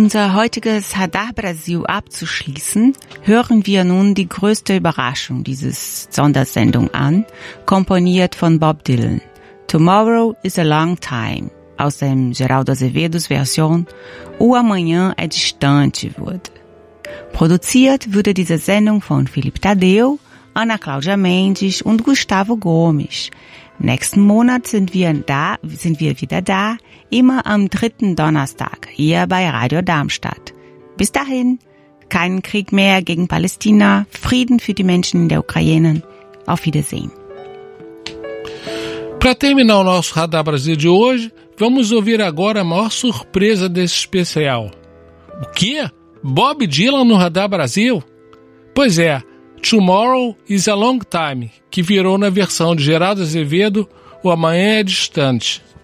unser heutiges Radar Brasil abzuschließen, hören wir nun die größte Überraschung dieses Sondersendung an, komponiert von Bob Dylan. Tomorrow is a long time, aus dem Geraldo Azevedos Version O Amanhã é Distante wurde. Produziert wurde diese Sendung von Felipe Tadeu, Ana Cláudia Mendes und Gustavo Gomes. Nächsten Monat sind wir wieder da, immer am 3. Donnerstag, hier bei Radio Darmstadt. Bis dahin, keinen Krieg mehr gegen Palästina, Frieden für die Menschen in der Ukraine. Auf Wiedersehen. Para terminar o nosso Radar Brasil de hoje, vamos ouvir agora a maior surpresa desse especial. O quê? Bob Dylan no Radar Brasil? Pois é, Tomorrow is a Long Time, que virou na versão de Geraldo Azevedo O Amanhã é Distante.